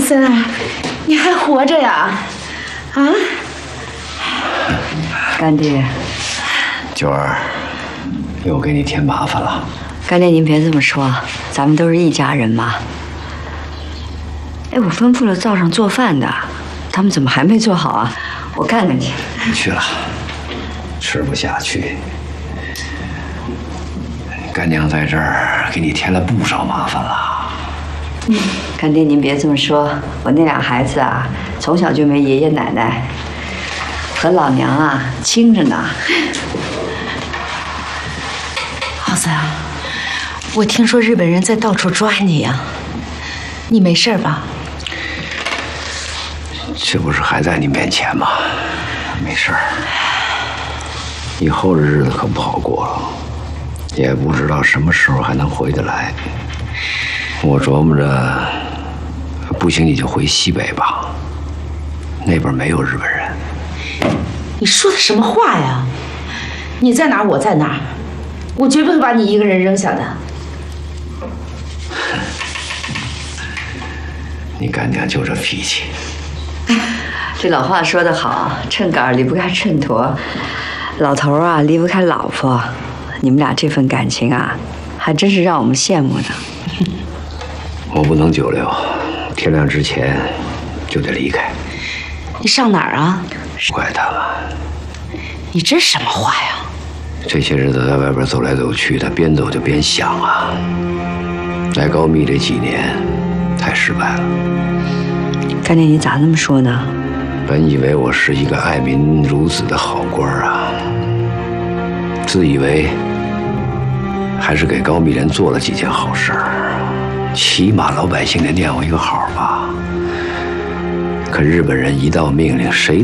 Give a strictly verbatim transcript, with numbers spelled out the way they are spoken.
森啊，你还活着呀？啊？ 干爹， 九儿，又给你添麻烦了。 干爹您别这么说，咱们都是一家人嘛。哎，我吩咐了灶上做饭的，他们怎么还没做好啊？我看看去。 去了，吃不下去。干娘在这儿给你添了不少麻烦了。 嗯，干爹您别这么说，我那俩孩子啊，从小就没爷爷奶奶，和老娘啊亲着呢。 浩森啊，我听说日本人在到处抓你呀、啊，你没事吧？ 这不是还在你面前吗？没事儿。以后的日子可不好过了，也不知道什么时候还能回得来。我琢磨着，不行你就回西北吧，那边没有日本人。 你说的什么话呀？你在哪儿，我在哪儿，我绝不会把你一个人扔下的。 你干娘就这脾气。 这老话说得好，秤杆离不开秤砣，老头啊离不开老婆。你们俩这份感情啊，还真是让我们羡慕的。 我不能久留，天亮之前就得离开。 你上哪儿啊？ 怪他们。 你这什么话呀？ 这些日子在外边走来走去的，边走就边想啊。来高密这几年太失败了。 干爹，你咋那么说呢？ 本以为我是一个爱民如子的好官啊，自以为还是给高密人做了几件好事儿，起码老百姓得念我一个好吧。可日本人一道命令，谁